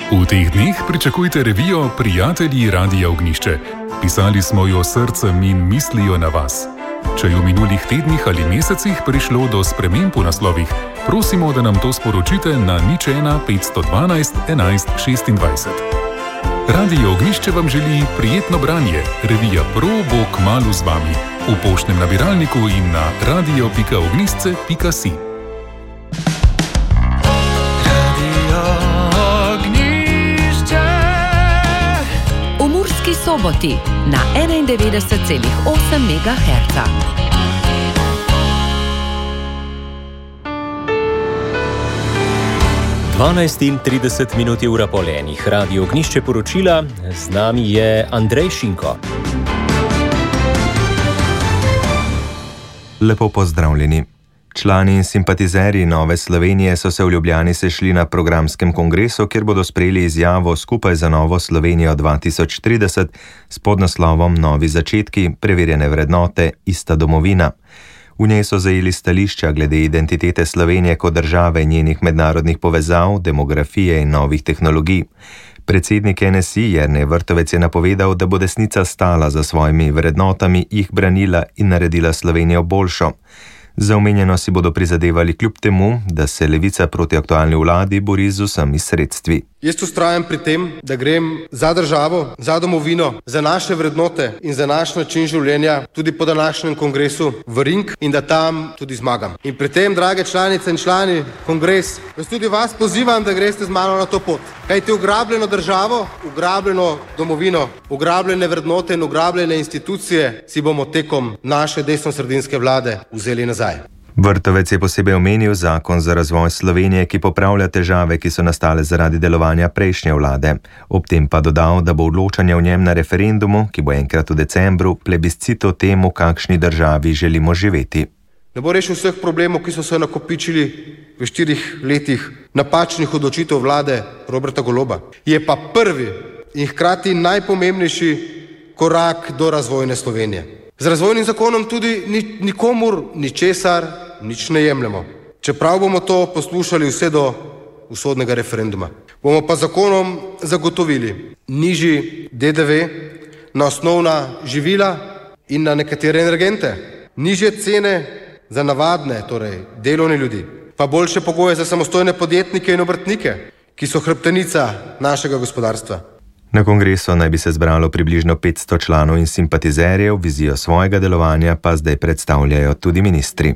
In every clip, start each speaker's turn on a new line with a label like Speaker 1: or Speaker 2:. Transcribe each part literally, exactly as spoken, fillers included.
Speaker 1: V teh dneh pričakujte revijo Prijatelji Radia Ognjišče. Pisali smo jo srcem in mislijo na vas. Če je v minulih tednih ali mesecih prišlo do sprememb v naslovih, prosimo, da nam to sporočite na nič ena petsto dvanajst enajst šestindvajset. Radio Ognjišče vam želi prijetno branje. Revija Pro bo kmalu z vami. V poštnem nabiralniku in na radio pika ognjišče pika si.
Speaker 2: Soboti na enaindevetdeset celih osem megaherca.
Speaker 3: dvanajst in trideset minut je ura pol enih. Radio Ognjišče poročila, z nami je Andrej Šinko.
Speaker 4: Lepo pozdravljeni. Člani in simpatizerji Nove Slovenije so se v Ljubljani sešli na programskem kongresu, kjer bodo sprejeli izjavo Skupaj za Novo Slovenijo dva tisoč trideset s podnaslovom Novi začetki, preverjene vrednote, ista domovina. V njej so zajeli stališča glede identitete Slovenije kot države, njenih mednarodnih povezav, demografije in novih tehnologij. Predsednik N S I Jernej Vrtovec je napovedal, da bo desnica stala za svojimi vrednotami, jih branila in naredila Slovenijo boljšo. Za omenjeno si bodo prizadevali kljub temu, da se levica proti aktualni vladi bori z vsemi sredstvi.
Speaker 5: Jaz vztrajam pri tem, da grem za državo, za domovino, za naše vrednote in za naš način življenja tudi po današnjem kongresu v ring in da tam tudi zmagam. In pri tem, drage članice in člani kongres, vas tudi vas pozivam, da greste z mano na to pot. Kajti ugrabljeno državo, ugrabljeno domovino, ugrabljene vrednote in ugrabljene institucije si bomo tekom naše desnosredinske vlade vzeli nazaj.
Speaker 4: Vrtovec je posebej omenil zakon za razvoj Slovenije, ki popravlja težave, ki so nastale zaradi delovanja prejšnje vlade. Ob tem pa dodal, da bo odločanje o njem na referendumu, ki bo enkrat v decembru, plebiscit o tem, v kakšni državi želimo živeti.
Speaker 5: Ne bo rešil vseh problemov, ki so se nakopičili v štirih letih napačnih odločitev vlade Roberta Goloba. Je pa prvi in hkrati najpomembnejši korak do razvojne Slovenije. Z razvojnim zakonom tudi ni, nikomur ničesar nič ne jemljemo. Čeprav bomo to poslušali vse do usodnega referenduma. Bomo pa zakonom zagotovili nižji D D V na osnovna živila in na nekatere energente, nižje cene za navadne, torej delovne ljudi, pa boljše pogoje za samostojne podjetnike in obrtnike, ki so hrbtenica našega gospodarstva.
Speaker 4: Na kongresu naj bi se zbralo približno petsto članov in simpatizerjev, vizijo svojega delovanja pa zdaj predstavljajo tudi ministri.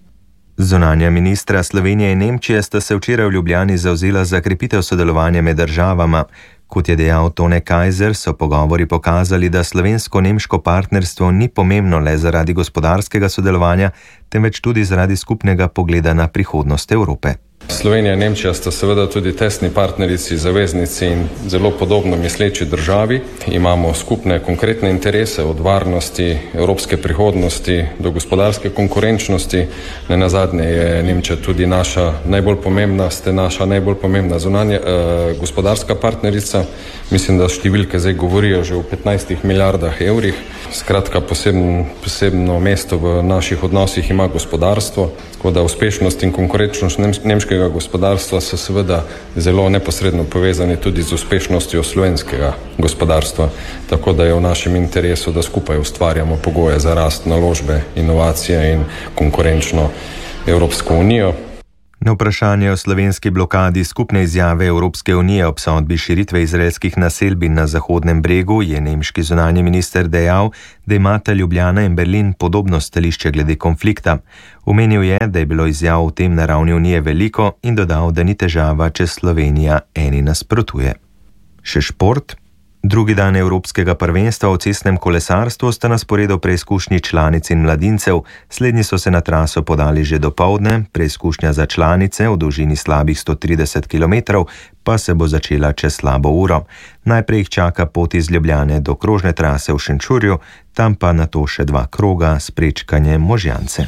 Speaker 4: Zunanja ministra Slovenije in Nemčije sta se včeraj v Ljubljani zavzela za krepitev sodelovanja med državama. Kot je dejal Tone Kajzer, so pogovori pokazali, da slovensko-nemško partnerstvo ni pomembno le zaradi gospodarskega sodelovanja, temveč tudi zaradi skupnega pogleda na prihodnost Evrope.
Speaker 6: Slovenija in Nemčija sta seveda tudi tesni partnerici, zaveznici in zelo podobno misleči državi. Imamo skupne konkretne interese od varnosti, evropske prihodnosti do gospodarske konkurenčnosti. Nenazadnje je Nemčija tudi naša najbolj pomembna, ste naša najbolj pomembna zunanja eh, gospodarska partnerica. Mislim, da številke zdaj govorijo že o petnajstih milijardah evrih. Skratka, posebno, posebno mesto v naših odnosih ima gospodarstvo, tako da uspešnost in konkurenčnost nemškega gospodarstva so seveda zelo neposredno povezani tudi z uspešnostjo slovenskega gospodarstva. Tako da je v našem interesu, da skupaj ustvarjamo pogoje za rast, naložbe, inovacije in konkurenčno Evropsko unijo.
Speaker 4: Na vprašanje o slovenski blokadi skupne izjave Evropske unije ob sodbi širitve izraelskih naselbin na Zahodnem bregu je nemški zunanji minister dejal, da imata Ljubljana in Berlin podobno stališče glede konflikta. Omenil je, da je bilo izjav v tem na ravni unije veliko in dodal, da ni težava, če Slovenija eni nasprotuje. Še šport. Drugi dan Evropskega prvenstva v cestnem kolesarstvu sta na sporedu preizkušnji članic in mladincev. Slednji so se na traso podali že dopoldne, preizkušnja za članice v dolžini slabih sto trideset kilometrov pa se bo začela čez slabo uro. Najprej jih čaka pot iz Ljubljane do krožne trase v Šenčurju, tam pa nato še dva kroga s prečkanjem Možjance.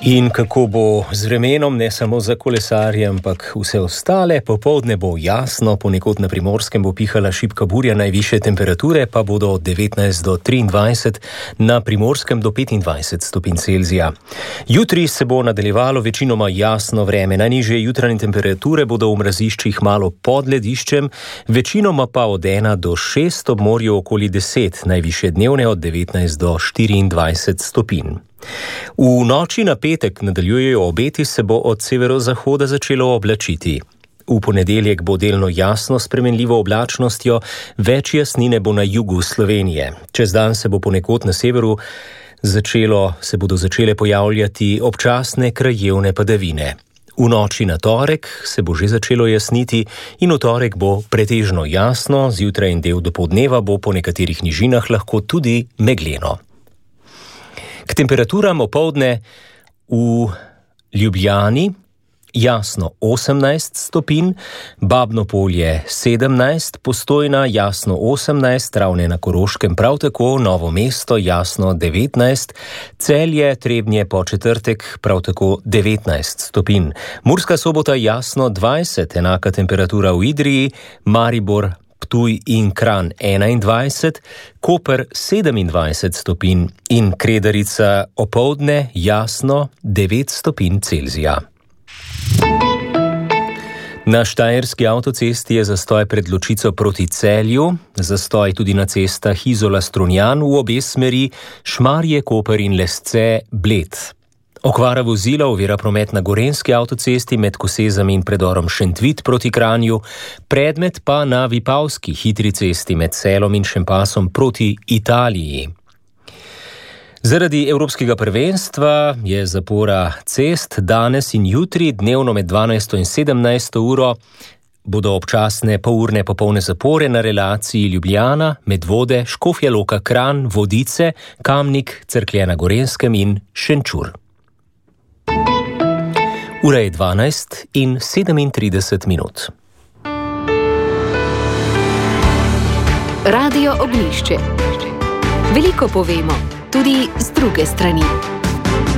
Speaker 3: In kako bo z vremenom, ne samo za kolesarje, ampak vse ostale. Popoldne bo jasno, ponekod na Primorskem bo pihala šibka burja, najvišje temperature pa bodo od devetnajst do triindvajset, na Primorskem do petindvajset stopinj Celzija. Jutri se bo nadaljevalo večinoma jasno vreme. Najnižje jutranje temperature bodo v mraziščih malo pod lediščem, večinoma pa od ena do šest, ob morju okoli deset, najvišje dnevne od devetnajst do štiriindvajset stopinj. V noči na petek nadaljujejo obeti, se bo od severozahoda začelo oblačiti. V ponedeljek bo delno jasno s spremenljivo oblačnostjo, več jasnine bo na jugu Slovenije. Čez dan se bo ponekod na severu začelo, se bodo začele pojavljati občasne krajevne padavine. V noči na torek se bo že začelo jasniti in v torek bo pretežno jasno, zjutraj in del dopoldneva bo po nekaterih nižinah lahko tudi megleno. K temperaturam opoldne v Ljubljani jasno osemnajst stopinj, Babno Polje sedemnajst, Postojna jasno osemnajst, Ravne na Koroškem prav tako, Novo mesto jasno devetnajst, Celje, Trebnje po četrtek prav tako devetnajst stopinj, Murska Sobota jasno dvajset, enaka temperatura v Idriji, Maribor, Ptuj in Kranj enaindvajset, Koper sedemindvajset stopinj in Kredarica opoldne jasno devet stopinj Celzija. Na štajerski avtocesti je zastoj pred Ločico proti Celju, zastoj tudi na cestah Izola-Strunjan v obe smeri, Šmarje, Koper in Lesce, Bled. Okvara vozila ovira promet na Gorenjski avtocesti med Kosezami in predorom Šentvit proti Kranju, predmet pa na Vipavski hitri cesti med Selom in Šempasom proti Italiji. Zaradi evropskega prvenstva je zapora cest danes in jutri, dnevno med dvanajsto in sedemnajsto uro, bodo občasne polurne popolne zapore na relaciji Ljubljana, Medvode, Škofja Loka, Kranj, Vodice, Kamnik, Cerklje na Gorenskem in Šenčur. Ura je dvanajst in sedemintrideset minut.
Speaker 2: Radio Ognjišče. Veliko povemo, tudi z druge strani.